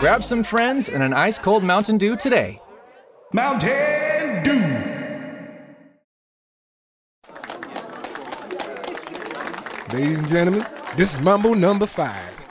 Grab some friends and an ice-cold Mountain Dew today. Mountain Dew. Ladies and gentlemen, this is Mambo number 5.